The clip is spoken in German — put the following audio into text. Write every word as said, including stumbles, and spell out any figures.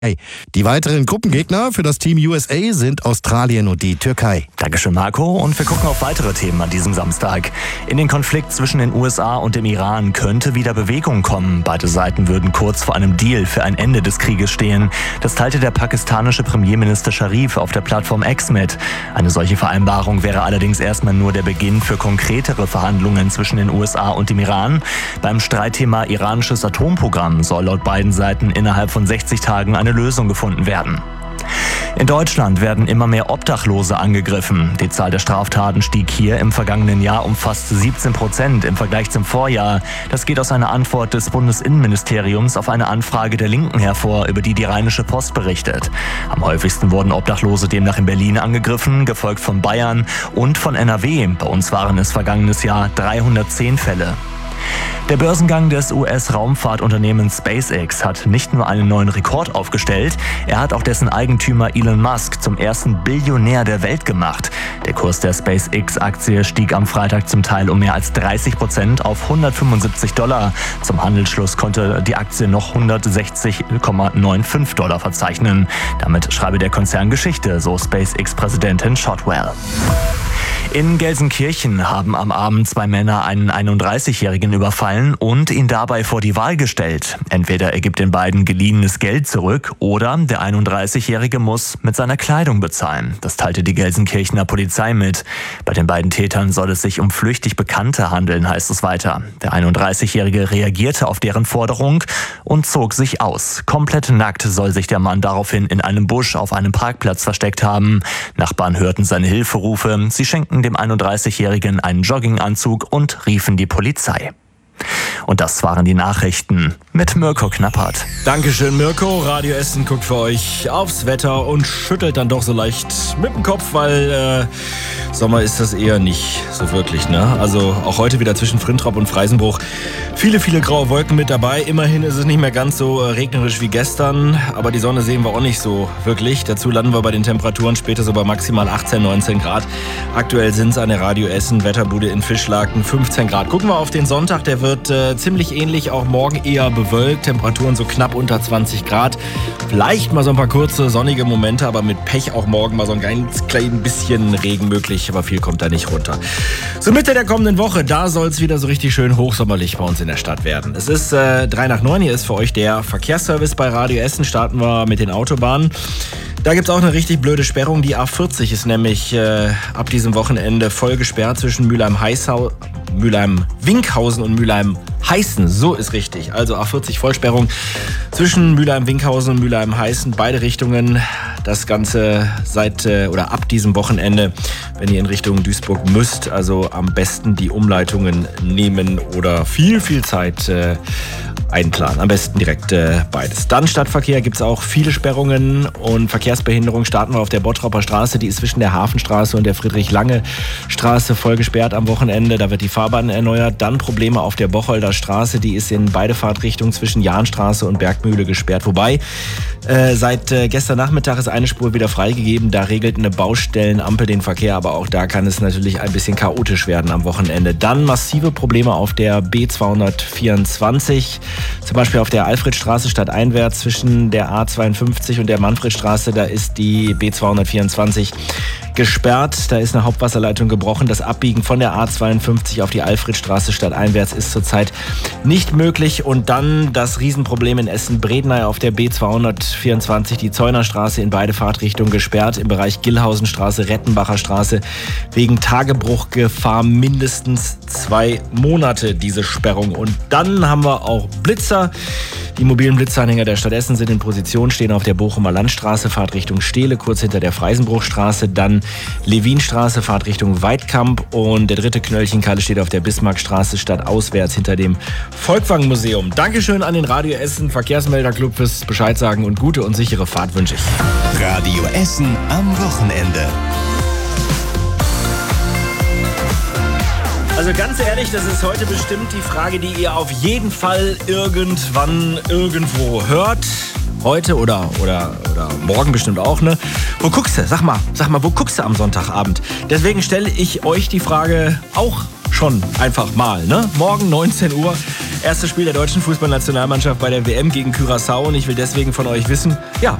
Die weiteren Gruppengegner für das Team U S A sind Australien und die Türkei. Dankeschön, Marco. Und wir gucken auf weitere Themen an diesem Samstag. In den Konflikt zwischen den U S A und dem Iran könnte wieder Bewegung kommen. Beide Seiten würden kurz vor einem Deal für ein Ende des Krieges stehen. Das teilte der pakistanische Premierminister Sharif auf der Plattform X mit. Eine solche Vereinbarung wäre allerdings erstmal nur der Beginn für konkretere Verhandlungen zwischen den U S A und dem Iran. Beim Streitthema iranisches Atomprogramm soll laut beiden Seiten innerhalb von sechzig Tagen eine Lösung gefunden werden. In Deutschland werden immer mehr Obdachlose angegriffen. Die Zahl der Straftaten stieg hier im vergangenen Jahr um fast siebzehn Prozent im Vergleich zum Vorjahr. Das geht aus einer Antwort des Bundesinnenministeriums auf eine Anfrage der Linken hervor, über die die Rheinische Post berichtet. Am häufigsten wurden Obdachlose demnach in Berlin angegriffen, gefolgt von Bayern und von N R W. Bei uns waren es vergangenes Jahr dreihundertzehn Fälle. Der Börsengang des U S-Raumfahrtunternehmens SpaceX hat nicht nur einen neuen Rekord aufgestellt, er hat auch dessen Eigentümer Elon Musk zum ersten Billionär der Welt gemacht. Der Kurs der SpaceX-Aktie stieg am Freitag zum Teil um mehr als dreißig Prozent auf hundertfünfundsiebzig Dollar. Zum Handelsschluss konnte die Aktie noch hundertsechzig Komma fünfundneunzig Dollar verzeichnen. Damit schreibe der Konzern Geschichte, so SpaceX-Präsidentin Shotwell. In Gelsenkirchen haben am Abend zwei Männer einen einunddreißigjährigen überfallen und ihn dabei vor die Wahl gestellt. Entweder er gibt den beiden geliehenes Geld zurück oder der einunddreißigjährige muss mit seiner Kleidung bezahlen. Das teilte die Gelsenkirchener Polizei mit. Bei den beiden Tätern soll es sich um flüchtig Bekannte handeln, heißt es weiter. Der einunddreißigjährige reagierte auf deren Forderung und zog sich aus. Komplett nackt soll sich der Mann daraufhin in einem Busch auf einem Parkplatz versteckt haben. Nachbarn hörten seine Hilferufe. Sie schenkten dem einunddreißigjährigen einen Jogginganzug und riefen die Polizei. Und das waren die Nachrichten mit Mirko Knappert. Dankeschön, Mirko. Radio Essen guckt für euch aufs Wetter und schüttelt dann doch so leicht mit dem Kopf, weil äh, Sommer ist das eher nicht so wirklich, ne? Also auch heute wieder zwischen Frintrop und Freisenbruch viele, viele graue Wolken mit dabei. Immerhin ist es nicht mehr ganz so regnerisch wie gestern, aber die Sonne sehen wir auch nicht so wirklich. Dazu landen wir bei den Temperaturen später so bei maximal achtzehn, neunzehn Grad. Aktuell sind es an der Radio Essen Wetterbude in Fischlaken fünfzehn Grad. Gucken wir auf den Sonntag, der wird äh, ziemlich ähnlich, auch morgen eher bewölkt. Temperaturen so knapp unter zwanzig Grad. Vielleicht mal so ein paar kurze sonnige Momente, aber mit Pech auch morgen mal so ein ganz klein bisschen Regen möglich, aber viel kommt da nicht runter. So Mitte der kommenden Woche, da soll es wieder so richtig schön hochsommerlich bei uns in der Stadt werden. Es ist äh, drei nach neun, hier ist für euch der Verkehrsservice bei Radio Essen. Starten wir mit den Autobahnen. Da gibt es auch eine richtig blöde Sperrung. Die A vierzig ist nämlich äh, ab diesem Wochenende voll gesperrt zwischen Mülheim-Heißhau- Mülheim-Winkhausen und Mülheim-Heißen. So ist richtig. Also A vierzig Vollsperrung zwischen Mülheim-Winkhausen und Mülheim-Heißen. Beide Richtungen. Das Ganze seit äh, oder ab diesem Wochenende, wenn ihr in Richtung Duisburg müsst. Also am besten die Umleitungen nehmen oder viel, viel Zeit äh, einplanen. Am besten direkt äh, beides. Dann Stadtverkehr gibt es auch viele Sperrungen und Verkehrsbehinderung. Starten wir auf der Bottroper Straße. Die ist zwischen der Hafenstraße und der Friedrich-Lange-Straße voll gesperrt am Wochenende. Da wird die Fahrbahn erneuert. Dann Probleme auf der Bocholder Straße. Die ist in beide Fahrtrichtungen zwischen Jahnstraße und Bergmühle gesperrt. Wobei äh, seit äh, gestern Nachmittag ist eine Spur wieder freigegeben. Da regelt eine Baustellenampel den Verkehr. Aber auch da kann es natürlich ein bisschen chaotisch werden am Wochenende. Dann massive Probleme auf der B zweihundertvierundzwanzig. Zum Beispiel auf der Alfredstraße stadteinwärts zwischen der A zweiundfünfzig und der Manfredstraße. Da ist die B zweihundertvierundzwanzig gesperrt. Da ist eine Hauptwasserleitung gebrochen. Das Abbiegen von der A zweiundfünfzig auf die Alfredstraße stadteinwärts ist zurzeit nicht möglich. Und dann das Riesenproblem in Essen-Bredeney auf der B zweihundertvierundzwanzig, die Zeunerstraße in beide Fahrtrichtungen gesperrt. Im Bereich Gillhausenstraße, Rettenbacher Straße wegen Tagebruchgefahr mindestens zwei Monate diese Sperrung. Und dann haben wir auch Blitzer. Die mobilen Blitzanhänger der Stadt Essen sind in Position, stehen auf der Bochumer Landstraße, Fahrtrichtung Stehle, kurz hinter der Freisenbruchstraße, dann Levinstraße, Fahrtrichtung Weidkamp und der dritte Knöllchenkalle steht auf der Bismarckstraße, stadtauswärts hinter dem Volkwang-Museum. Dankeschön an den Radio Essen Verkehrsmelderclub fürs Bescheid sagen und gute und sichere Fahrt wünsche ich. Radio Essen am Wochenende. Also ganz ehrlich, das ist heute bestimmt die Frage, die ihr auf jeden Fall irgendwann irgendwo hört. Heute oder, oder, oder morgen bestimmt auch, ne? Wo guckst du? Sag mal, sag mal, wo guckst du am Sonntagabend? Deswegen stelle ich euch die Frage auch schon einfach mal. Ne? Morgen neunzehn Uhr, erstes Spiel der deutschen Fußballnationalmannschaft bei der W M gegen Curaçao. Und ich will deswegen von euch wissen, ja,